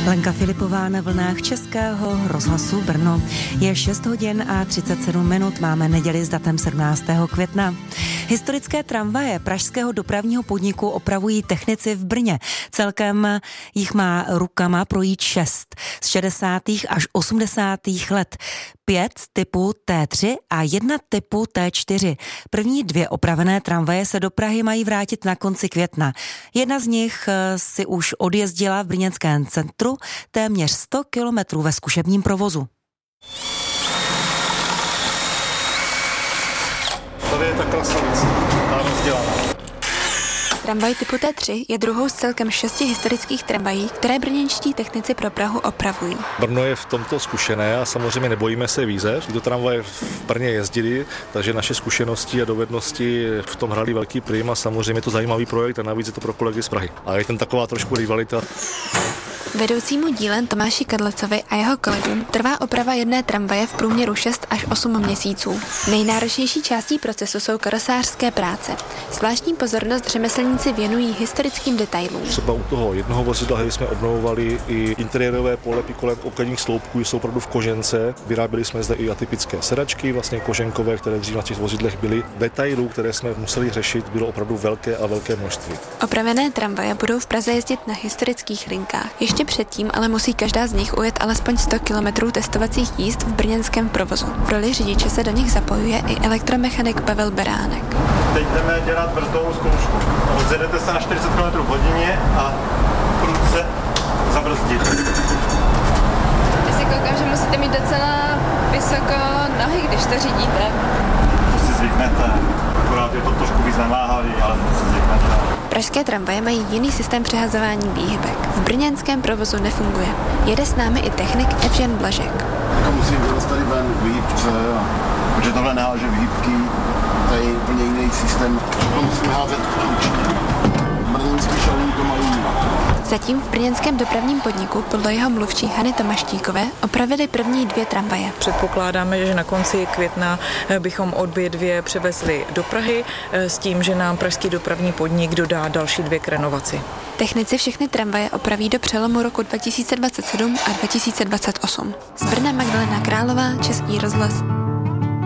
Lenka Filipová na vlnách Českého rozhlasu Brno. Je 6 hodin a 37 minut, máme neděli s datem 17. května. Historické tramvaje pražského dopravního podniku opravují technici v Brně. Celkem jich má rukama projít 6 z 60. až 80. let. 5 typu T3 a 1 typu T4. První 2 opravené tramvaje se do Prahy mají vrátit na konci května. Jedna z nich si už odjezdila v brněnském centru téměř 100 kilometrů ve zkušebním provozu. Tady je ta krasavice, ta rozdělaná. Tramvaj typu T3 je druhou z celkem 6 historických tramvají, které brněnští technici pro Prahu opravují. Brno je v tomto zkušené a samozřejmě nebojíme se výzev. Tyto tramvaje v Brně jezdili, takže naše zkušenosti a dovednosti v tom hrály velký prým a samozřejmě je to zajímavý projekt a navíc je to pro kolegy z Prahy. A je tam taková trošku rivalita. Vedoucímu dílen Tomáši Kadlecovi a jeho kolegům trvá oprava jedné tramvaje v průměru 6 až 8 měsíců. Nejnáročnější částí procesu jsou karosářské práce. Zvláštní pozornost řemeslníci věnují historickým detailům. Třeba u toho jednoho vozidla jsme obnovovali i interiérové polepy kolem okladních sloupků, jsou opravdu v kožence. Vyráběli jsme zde i atypické sedačky, vlastně koženkové, které dřív na těch vozidlech byly. Detailů, které jsme museli řešit, bylo opravdu velké a velké množství. Opravené tramvaje budou v Praze jezdit na historických linkách. Ještě předtím ale musí každá z nich ujet alespoň 100 kilometrů testovacích jízd v brněnském provozu. V roli řidiče se do nich zapojuje i elektromechanik Pavel Beránek. Teď jdeme dělat brzdovou zkoušku. Rozjedete se na 40 km v hodině a prudce zabrzdit. Teď si koukám, že musíte mít docela vysoko nohy, když to řídíte. To si zvyknete. Akorát je to trošku víc namáhavý, ale to si zvyknete. Pražské tramvaje mají jiný systém přehazování výhybek. V brněnském provozu nefunguje. Jede s námi i technik Evžen Blažek. Já musím vydat tady ven výhybce, protože tohle neháže výhybky, tady je úplně jiný systém. To musíme házet klíč. Brněnský šalí to mají jinak. Zatím v brněnském dopravním podniku podle jeho mluvčí Hany Tomaštíkové opravili první 2 tramvaje. Předpokládáme, že na konci května bychom obě 2 převezli do Prahy s tím, že nám pražský dopravní podnik dodá další 2 k renovaci. Technici všechny tramvaje opraví do přelomu roku 2027 a 2028. Z Brna Magdalena Králová, Český rozhlas.